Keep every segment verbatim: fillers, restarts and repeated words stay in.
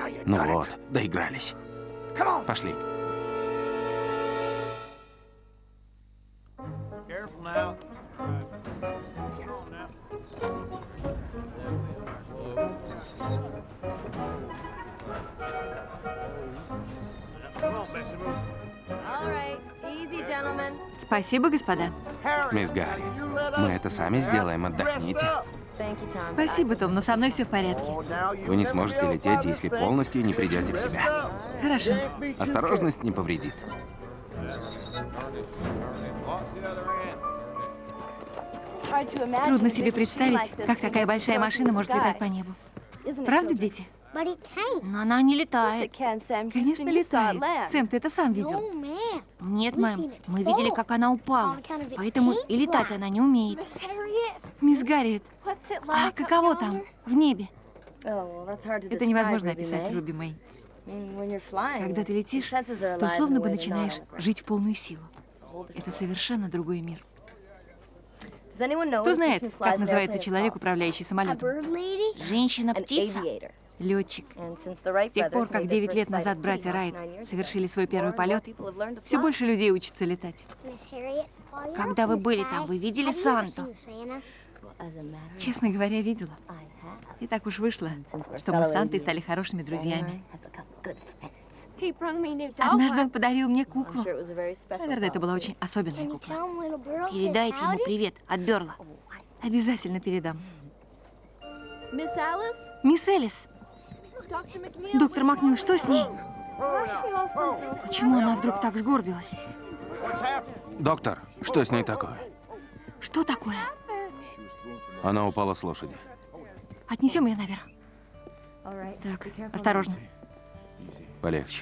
Ну вот, доигрались. Пошли. Спасибо, господа. Мисс Гарри, мы это сами сделаем, отдохните. Спасибо, Том, но со мной все в порядке. Вы не сможете лететь, если полностью не придете в себя. Хорошо. Осторожность не повредит. Трудно себе представить, как такая большая машина может летать по небу. Правда, дети? Но она не летает. Конечно, летает. Сэм, ты это сам видел? Нет, мэм. Мы видели, как она упала. Поэтому и летать она не умеет. Мисс Гарриет, а каково там, в небе? Это невозможно описать, Руби Мэй. Когда ты летишь, то словно бы начинаешь жить в полную силу. Это совершенно другой мир. Кто знает, как называется человек, управляющий самолетом? Женщина-птица? Летчик. С тех пор, как девять лет назад братья Райт совершили свой первый полет, все больше людей учатся летать. Когда вы были там, вы видели Санту? Честно говоря, видела. И так уж вышло, что мы с Сантой стали хорошими друзьями. Однажды он подарил мне куклу. Наверное, это была очень особенная кукла. Передайте ему привет от Бёрла. Обязательно передам. Мисс Элис. Доктор Макнил, что с ней? Почему она вдруг так сгорбилась? Доктор, что с ней такое? Что такое? Она упала с лошади. Отнесем ее наверх. Так, осторожно. Полегче.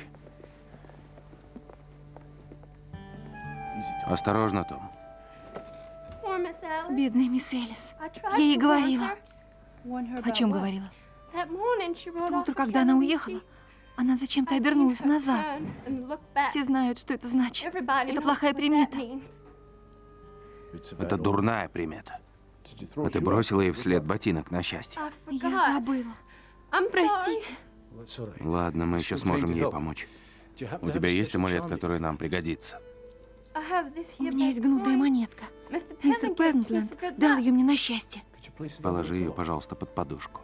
Осторожно, Том. Бедная мисс Элис. Я ей говорила. О чем говорила? В то утро, когда она уехала, она зачем-то обернулась назад. Все знают, что это значит. Это плохая примета. Это дурная примета. А ты бросила ей вслед ботинок, на счастье. Я забыла. Простите. Ладно, мы еще сможем ей помочь. У тебя есть амулет, который нам пригодится? У меня есть гнутая монетка. Мистер Пентленд дал ее мне на счастье. Положи ее, пожалуйста, под подушку.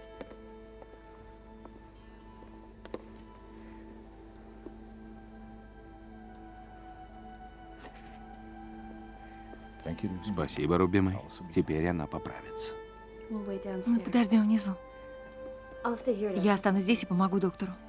Спасибо, Руби Мэй. Теперь она поправится. Мы подождем внизу. Я останусь здесь и помогу доктору.